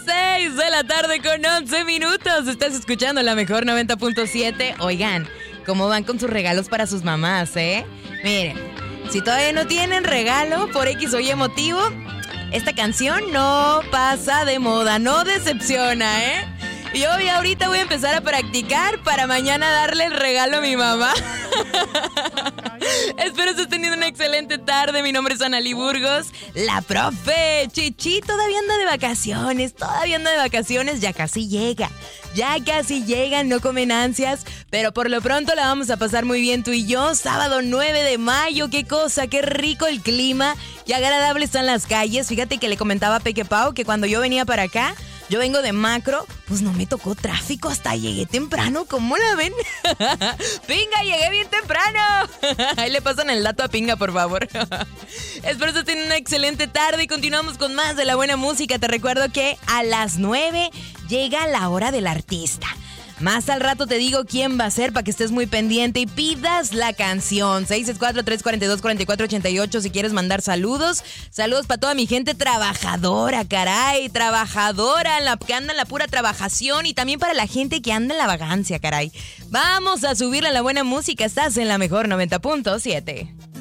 6 de la tarde con 11 minutos. Estás escuchando la mejor 90.7. Oigan, ¿cómo van con sus regalos para sus mamás, Miren, si todavía no tienen regalo por X o Y motivo, esta canción no pasa de moda, no decepciona, Yo ahorita voy a empezar a practicar para mañana darle el regalo a mi mamá. Espero estés teniendo una excelente tarde. Mi nombre es Analí Burgos, la profe. Chichi todavía anda de vacaciones, ya casi llega, no comen ansias, pero por lo pronto la vamos a pasar muy bien tú y yo. Sábado 9 de mayo, qué cosa, qué rico el clima, qué agradable están las calles. Fíjate que le comentaba a Peque Pau que cuando yo venía para acá, yo vengo de Macro, pues no me tocó tráfico, hasta llegué temprano, ¿cómo la ven? ¡Pinga, llegué bien temprano! Ahí le pasan el dato a Pinga, por favor. Espero que tengan una excelente tarde y continuamos con más de la buena música. Te recuerdo que a las 9 llega la hora del artista. Más al rato te digo quién va a ser para que estés muy pendiente y pidas la canción. 664-342-4488 si quieres mandar saludos. Saludos para toda mi gente trabajadora, caray. Trabajadora, que anda en la pura trabajación, y también para la gente que anda en la vagancia, caray. Vamos a subirle a la buena música. Estás en la mejor 90.7.